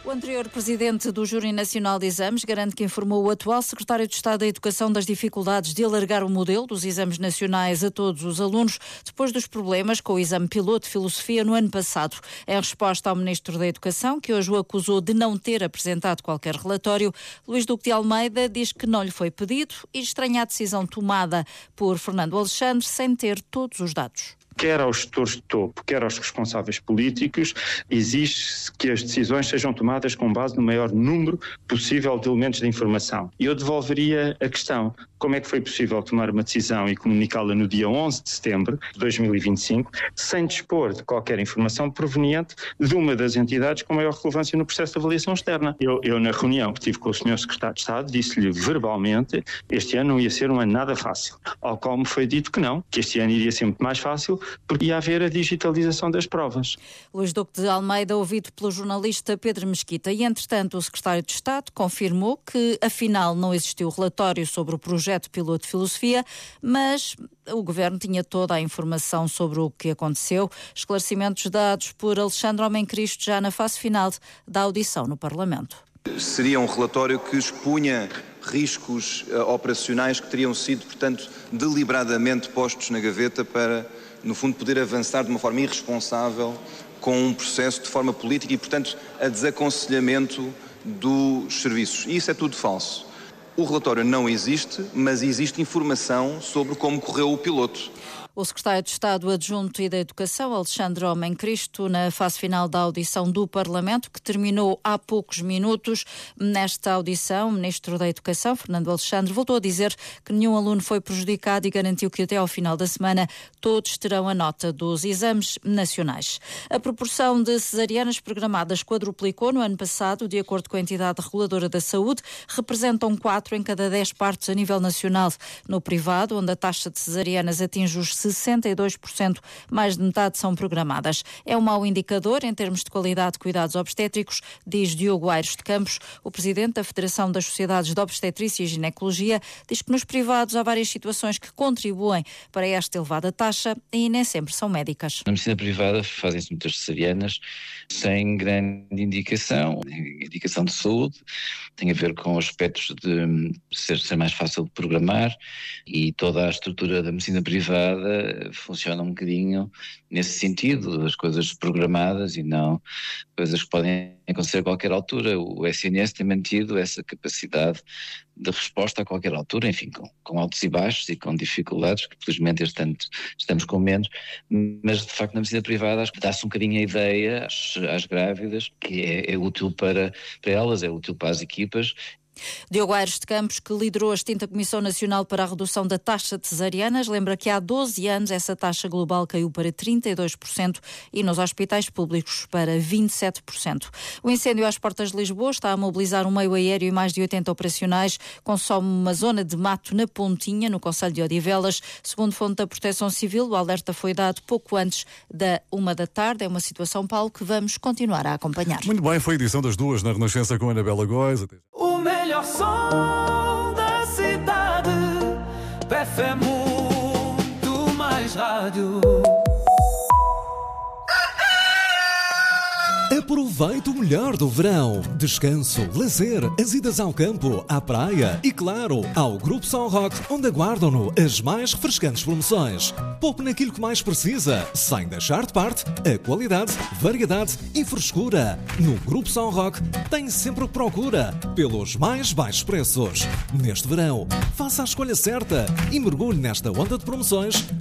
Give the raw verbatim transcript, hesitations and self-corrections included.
O anterior presidente do Júri Nacional de Exames garante que informou o atual secretário de Estado da Educação das dificuldades de alargar o modelo dos exames nacionais a todos os alunos, depois dos problemas com o exame piloto de filosofia no ano passado. Em resposta ao ministro da Educação, que hoje o acusou de não ter apresentado qualquer relatório, Luís Duque de Almeida diz que não lhe foi pedido e estranha a decisão tomada por Fernando Alexandre sem ter todos os dados. Quer aos gestores de topo, quer aos responsáveis políticos, exige que as decisões sejam tomadas com base no maior número possível de elementos de informação. E eu devolveria a questão: como é que foi possível tomar uma decisão e comunicá-la no dia onze de setembro de dois mil e vinte e cinco, sem dispor de qualquer informação proveniente de uma das entidades com maior relevância no processo de avaliação externa? Eu, eu na reunião que tive com o senhor secretário de Estado, disse-lhe verbalmente este ano não ia ser um ano nada fácil, ao qual me foi dito que não, que este ano iria ser muito mais fácil, porque ia haver a digitalização das provas. Luís Duque de Almeida, ouvido pelo jornalista Pedro Mesquita. E, entretanto, o secretário de Estado confirmou que, afinal, não existiu relatório sobre o projeto piloto de filosofia, mas o Governo tinha toda a informação sobre o que aconteceu. Esclarecimentos dados por Alexandre Homem-Cristo já na fase final da audição no Parlamento. Seria um relatório que expunha riscos uh, operacionais que teriam sido, portanto, deliberadamente postos na gaveta para, no fundo, poder avançar de uma forma irresponsável com um processo de forma política e, portanto, a desaconselhamento dos serviços. E isso é tudo falso. O relatório não existe, mas existe informação sobre como correu o piloto. O secretário de Estado Adjunto e da Educação, Alexandre Homem-Cristo, na fase final da audição do Parlamento, que terminou há poucos minutos. Nesta audição, o ministro da Educação, Fernando Alexandre, voltou a dizer que nenhum aluno foi prejudicado e garantiu que até ao final da semana todos terão a nota dos exames nacionais. A proporção de cesarianas programadas quadruplicou no ano passado, de acordo com a entidade reguladora da saúde, representam quatro em cada dez partos a nível nacional. No privado, onde a taxa de cesarianas atinge os sessenta e dois por cento, mais de metade são programadas. É um mau indicador em termos de qualidade de cuidados obstétricos, diz Diogo Aires de Campos. O presidente da Federação das Sociedades de Obstetrícia e Ginecologia diz que nos privados há várias situações que contribuem para esta elevada taxa e nem sempre são médicas. Na medicina privada fazem-se muitas cesarianas sem grande indicação, indicação de saúde, tem a ver com aspectos de ser, ser mais fácil de programar, e toda a estrutura da medicina privada funciona um bocadinho nesse sentido, as coisas programadas e não coisas que podem acontecer a qualquer altura. O S N S tem mantido essa capacidade de resposta a qualquer altura, enfim, com, com altos e baixos e com dificuldades, que felizmente este ano estamos com menos, mas de facto na medicina privada acho que dá-se um bocadinho a ideia às, às grávidas que é, é útil para, para elas, é útil para as equipas. Diogo Aires de Campos, que liderou a extinta Comissão Nacional para a Redução da Taxa de Cesarianas, lembra que há doze anos essa taxa global caiu para trinta e dois por cento e nos hospitais públicos para vinte e sete por cento. O incêndio às portas de Lisboa está a mobilizar um meio aéreo e mais de oitenta operacionais, consome uma zona de mato na Pontinha, no concelho de Odivelas. Segundo fonte da Proteção Civil, o alerta foi dado pouco antes da uma da tarde. É uma situação, Paulo, que vamos continuar a acompanhar. Muito bem, foi a edição das duas na Renascença com a Anabela Góes. O melhor som da cidade, P F é muito mais rádio. Aproveite o melhor do verão. Descanso, lazer, as idas ao campo, à praia e, claro, ao Grupo São Roque, onde aguardam-no as mais refrescantes promoções. Poupe naquilo que mais precisa, sem deixar de parte a qualidade, variedade e frescura. No Grupo São Roque tem sempre o que procura, pelos mais baixos preços. Neste verão, faça a escolha certa e mergulhe nesta onda de promoções